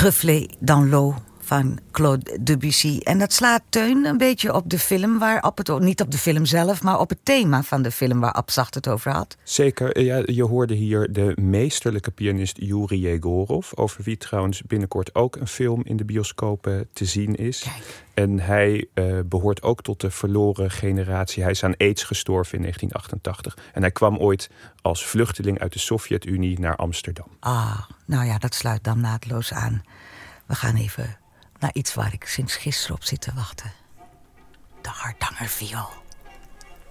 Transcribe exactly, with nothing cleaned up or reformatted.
Reflet dans l'eau van Claude Debussy. En dat slaat Teun een beetje op de film waar Ab het... niet op de film zelf, maar op het thema van de film waar Abzacht het over had. Zeker. Ja, je hoorde hier de meesterlijke pianist Yuri Yegorov, over wie trouwens binnenkort ook een film in de bioscopen te zien is. Kijk. En hij uh, behoort ook tot de verloren generatie. Hij is aan AIDS gestorven in negentien achtentachtig. En hij kwam ooit als vluchteling uit de Sovjet-Unie naar Amsterdam. Ah, nou ja, dat sluit dan naadloos aan. We gaan even naar iets waar ik sinds gisteren op zit te wachten. De Hardangerviool.